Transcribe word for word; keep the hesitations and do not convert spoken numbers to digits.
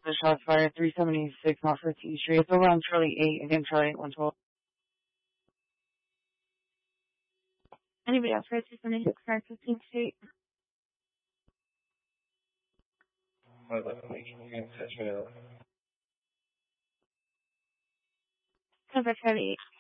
the shots fired, three seventy-six North fifteenth Street. It's over on Charlie eight, again, Charlie eight, one twelve. Anybody else for three seventy-six North fifteenth Street? Hold on, let me catch me up. Cover Charlie eight.